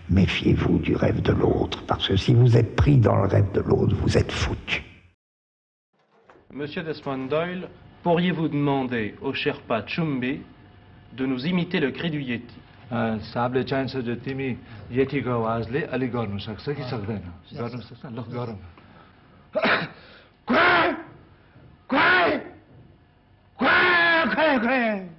méfiez-vous du rêve de l'autre, parce que si vous êtes pris dans le rêve de l'autre, vous êtes foutu. Monsieur Desmond Doyle, pourriez-vous demander au Sherpa Chumbi de nous imiter le cri du Yeti? साहबले चाहिन्छ जो तिमी यतिको आवाजले अलि गर्नु सक्छ कि सक्दैन गर्नु सक्छ ल गरौँ Quoi? Quoi? Quoi? Quoi? Quoi?